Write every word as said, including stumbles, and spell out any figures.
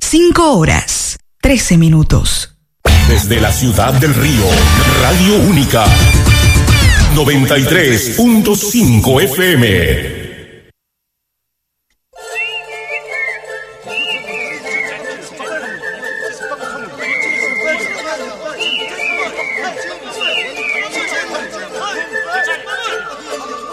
cinco horas, trece minutos. Desde la ciudad del Río, Radio Única, noventa y tres punto cinco F M.